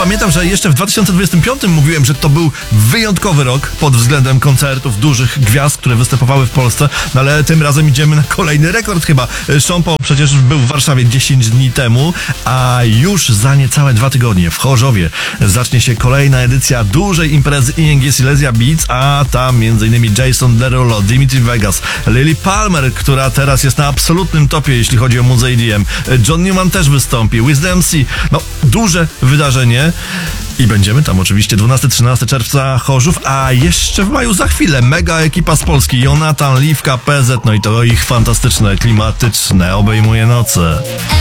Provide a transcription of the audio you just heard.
pamiętam, że jeszcze w 2025 mówiłem, że to był wyjątkowy rok pod względem koncertów dużych gwiazd, które występowały w Polsce, no ale tym razem idziemy na kolejny rekord chyba. Sean Paul przecież był w Warszawie 10 dni temu, a już za niecałe 2 tygodnie w Chorzowie zacznie się kolejna edycja dużej imprezy ING Silesia Beats, a tam m.in. Jason Derulo, Dimitri Vegas, Lily Palmer, która teraz jest na absolutnym topie, jeśli chodzi o muzykę EDM. John Newman też wystąpi, Wiz MC. No, duże wydarzenie. I będziemy tam oczywiście 12-13 czerwca Chorzów, a jeszcze w maju za chwilę mega ekipa z Polski, Jonatan, Liwka, PZ, no i to ich fantastyczne, klimatyczne obejmuje noce.